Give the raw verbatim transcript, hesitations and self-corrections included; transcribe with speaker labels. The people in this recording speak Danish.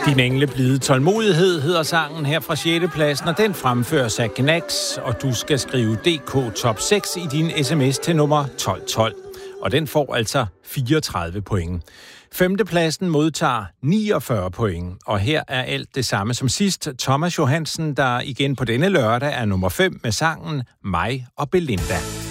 Speaker 1: Din engleblide tålmodighed hedder sangen her fra sjette pladsen, og den fremføres af Gnags, og du skal skrive D K Top seks i din sms til nummer tolv tolv. Og den får altså fireogtredive point. Femtepladsen modtager niogfyrre point, og her er alt det samme som sidst. Thomas Johansen, der igen på denne lørdag er nummer fem med sangen Mig og Belinda.